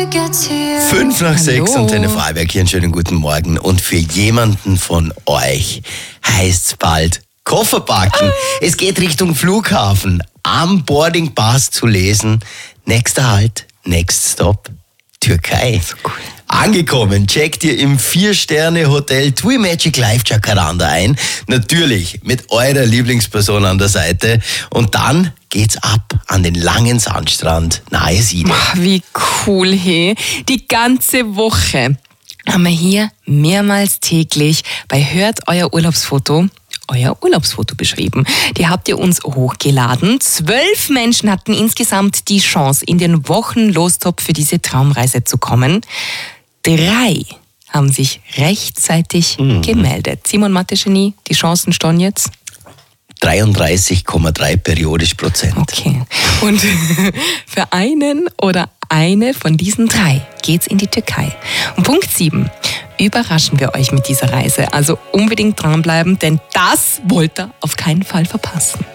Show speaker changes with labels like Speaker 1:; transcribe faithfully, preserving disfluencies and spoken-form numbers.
Speaker 1: Fünf nach sechs
Speaker 2: Hallo.
Speaker 1: und eine Freiberg hier, einen schönen guten Morgen. Und für jemanden von euch heißt's bald Koffer packen. Es geht Richtung Flughafen. Am Boarding Pass zu lesen. Nächster Halt, next stop, Türkei.
Speaker 2: Cool.
Speaker 1: Angekommen, checkt ihr im Vier-Sterne-Hotel TUI Magic Life Jacaranda ein. Natürlich mit eurer Lieblingsperson an der Seite. Und dann geht's ab an den langen Sandstrand nahe Siede.
Speaker 2: Ach, wie cool, hey. Die ganze Woche haben wir hier mehrmals täglich bei Hört euer Urlaubsfoto euer Urlaubsfoto beschrieben. Die habt ihr uns hochgeladen. Zwölf Menschen hatten insgesamt die Chance, in den Wochenlostop für diese Traumreise zu kommen. Drei haben sich rechtzeitig mhm. gemeldet. Simon Mathe-Genie, die Chancen stehen jetzt?
Speaker 1: dreiunddreißig Komma drei periodisch Prozent.
Speaker 2: Okay. Und für einen oder eine von diesen drei geht's in die Türkei. Und Punkt sieben. Überraschen wir euch mit dieser Reise. Also unbedingt dranbleiben, denn das wollt ihr auf keinen Fall verpassen.